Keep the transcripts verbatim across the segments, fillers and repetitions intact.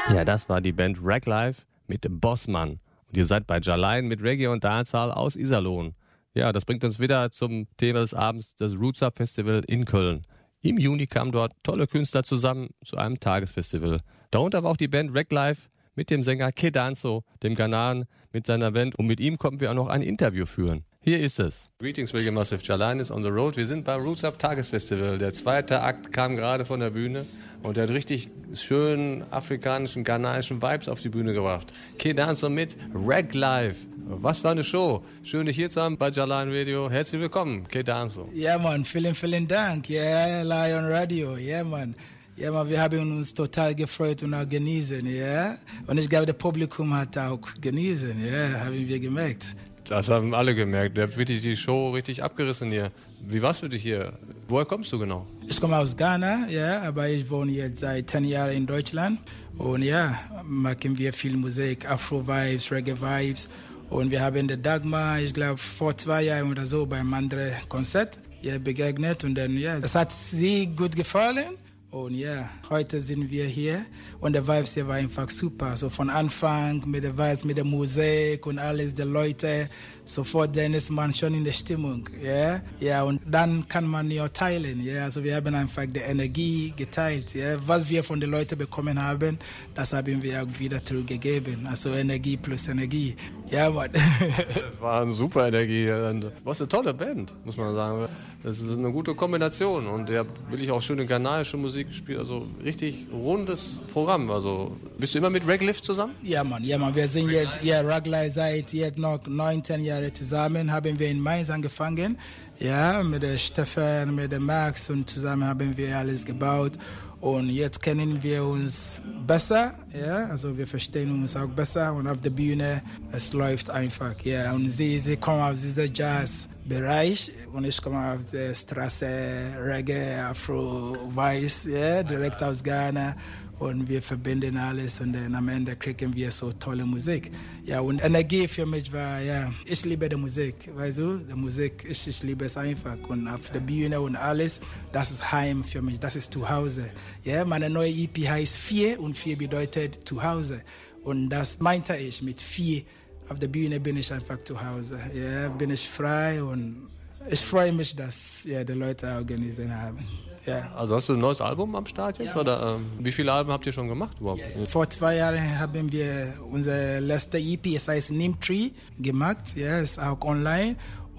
Ja, das war die Band Raglife mit dem Bossmann. Und ihr seid bei Jalain mit Reggae und Dancehall aus Iserlohn. Ja, das bringt uns wieder zum Thema des Abends, das Roots Up Festival in Köln. Im Juni kamen dort tolle Künstler zusammen zu einem Tagesfestival. Darunter war auch die Band Raglife mit dem Sänger Kedanso, dem Ghanaren, mit seiner Band. Und mit ihm konnten wir auch noch ein Interview führen. Hier ist es. Greetings, Reggae Massive. Jalain is on the road. Wir sind beim Roots Up Tagesfestival. Der zweite Akt kam gerade von der Bühne und der hat richtig schönen afrikanischen, ghanaischen Vibes auf die Bühne gebracht. Kedanso mit Raglife. Was war eine Show. Schön, dich hier zu haben bei Jalain Radio. Herzlich willkommen, Kedanso. Ja, Mann. Vielen, vielen Dank. Ja, Lion Radio. Ja, Mann. Ja, man, wir haben uns total gefreut und auch genießen, ja. Und ich glaube, das Publikum hat auch genießen, ja, haben wir gemerkt. Das haben alle gemerkt. Ihr habt wirklich die Show richtig abgerissen hier. Wie war's für dich hier? Woher kommst du genau? Ich komme aus Ghana, ja, aber ich wohne jetzt seit zehn Jahren in Deutschland. Und ja, machen wir viel Musik, Afro-Vibes, Reggae-Vibes. Und wir haben den Dagmar, ich glaube, vor zwei Jahren oder so beim anderen Konzert ja, begegnet. Und dann, ja, das hat sie gut gefallen. Und ja, heute sind wir hier und der Vibes hier war einfach super. So von Anfang mit der Vibes, mit der Musik und alles, die Leute, sofort dann ist man schon in der Stimmung. Ja, ja, und dann kann man ja teilen. Ja, also wir haben einfach die Energie geteilt. Ja, was wir von den Leuten bekommen haben, das haben wir auch wieder zurückgegeben. Also Energie plus Energie. Ja, Mann. Das war eine super Energie. Was eine tolle Band, muss man sagen. Das ist eine gute Kombination und ihr habt wirklich auch schöne ghanaische Musik gespielt. Also richtig rundes Programm. Also bist du immer mit Raglife zusammen? Ja, Mann. Ja, Mann. Wir sind jetzt ja, Raglife seit jetzt noch neunzehn Jahren zusammen. Haben wir in Mainz angefangen. Ja, mit der Stefan, mit der Max und zusammen haben wir alles gebaut. Und jetzt kennen wir uns besser, ja, also wir verstehen uns auch besser und auf der Bühne, es läuft einfach, ja. Und sie, sie kommen aus diesem Jazz-Bereich und ich komme auf der Straße, Reggae, Afro, Weiß, ja, direkt aus Ghana. Und wir verbinden alles und dann am Ende kriegen wir so tolle Musik. Ja, und Energie für mich war, ja, ich liebe die Musik, weißt du, die Musik, ich, ich liebe es einfach. Und auf der Bühne und alles, das ist Heim für mich, das ist Zuhause. Ja, meine neue E P heißt Vier und Vier bedeutet Zuhause. Und das meinte ich mit Vier. Auf der Bühne bin ich einfach zu Hause. Ja, bin ich frei und ich freue mich, dass ja, die Leute organisiert haben. Ja. Also hast du ein neues Album am Start jetzt? Ja. Oder ähm, wie viele Alben habt ihr schon gemacht überhaupt? Ja, vor zwei Jahren haben wir unsere letzte E P, es heißt Nimtree, gemacht. Ja, ist auch online.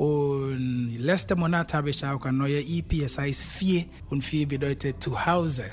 Und letzten Monat habe ich auch eine neue E P, es heißt Vier und Vier bedeutet Zuhause.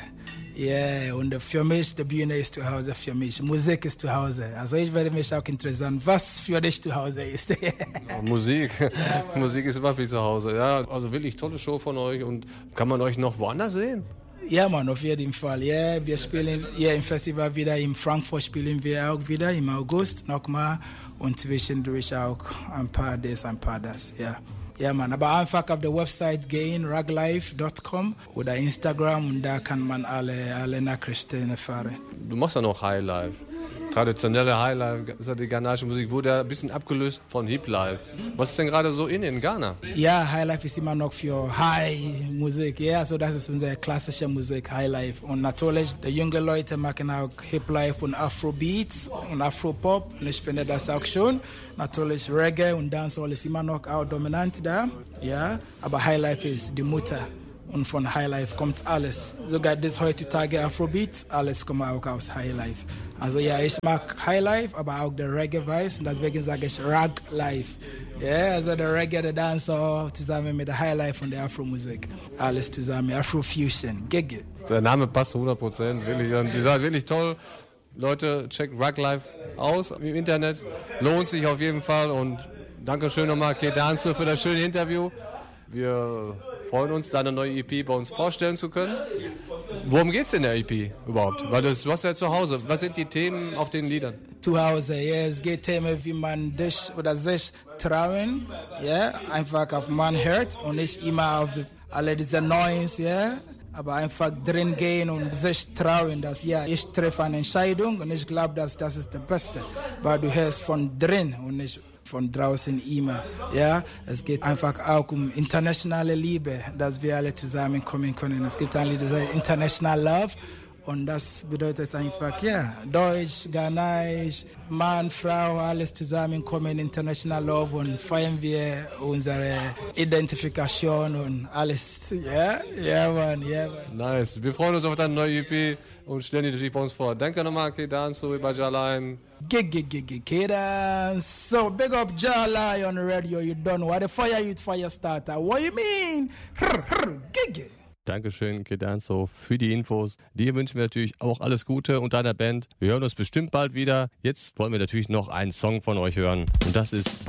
Ja, yeah, und für mich, die Bühne ist zu Hause für mich. Musik ist zu Hause. Also ich werde mich auch interessieren, was für dich zu Hause ist. Ja, Musik. Ja, Musik ist immer viel zu Hause. Ja, also wirklich tolle Show von euch. Und kann man euch noch woanders sehen? Ja, Mann, auf jeden Fall. Ja, wir spielen hier im Festival wieder. In Frankfurt spielen wir auch wieder im August nochmal. Und zwischendurch auch ein paar das, ein paar das. Ja. Ja, Mann, aber einfach auf der Website gehen, raglife Punkt com oder Instagram und da kann man alle, alle Nachrichten erfahren. Du machst ja noch Highlife. Traditionelle Highlife, das ist die ghanaische Musik, wurde ja ein bisschen abgelöst von Hiplife. Was ist denn gerade so in in Ghana? Ja, Highlife ist immer noch für High-Musik. Ja, also das ist unsere klassische Musik, Highlife. Und natürlich, die jungen Leute machen auch Hiplife und Afrobeats und Afropop. Und ich finde das auch schön. Natürlich Reggae und Dancehall ist immer noch auch dominant da. Ja, aber Highlife ist die Mutter. Und von Highlife kommt alles. Sogar das heutzutage Afrobeats, alles kommt auch aus Highlife. Also ja, ich mag Highlife, aber auch die Reggae-Vibes und deswegen sage ich Raglife. Ja, yeah, also der Reggae, der Dancehall zusammen mit der Highlife und der Afro-Musik. Alles zusammen, Afro-Fusion, Gigge. Der Name passt hundert Prozent, wirklich. Und die sind wirklich toll. Leute, checkt Raglife aus im Internet. Lohnt sich auf jeden Fall. Und danke schön nochmal, Kedanso, für das schöne Interview. Wir freuen uns, deine neue E P bei uns vorstellen zu können. Worum geht's in der E P überhaupt? Weil das, du hast ja zu Hause. Was sind die Themen auf den Liedern? Zu Hause, ja. Es geht Themen, wie man dich oder sich trauen, ja. Einfach auf man hört und nicht immer auf alle diese Noise, ja. Aber einfach drin gehen und sich trauen, dass ja, ich treffe eine Entscheidung und ich glaube, dass das ist das Beste. Weil du hörst von drin und nicht von draußen immer. Ja, es geht einfach auch um internationale Liebe, dass wir alle zusammenkommen können. Es gibt ein Lied, das heißt International Love Und das bedeutet einfach, ja, Deutsch, Ghanaisch, Mann, Frau, alles zusammenkommen, International Love und feiern wir unsere Identifikation und alles. Ja, ja, Mann, ja, Mann. Nice. Wir freuen uns auf deine neue E P und stellen die natürlich bei uns vor. Danke nochmal, K-Danso, bei Jahline. Gig, gig, gig, gig, K-Dance. So, big up Jahline on the radio, you don't know. What the fire youth fire starter. What you mean? Hrr, hrr, gig, gig. Dankeschön, K-Danso, für die Infos. Dir wünschen wir natürlich auch alles Gute und deiner Band. Wir hören uns bestimmt bald wieder. Jetzt wollen wir natürlich noch einen Song von euch hören. Und das ist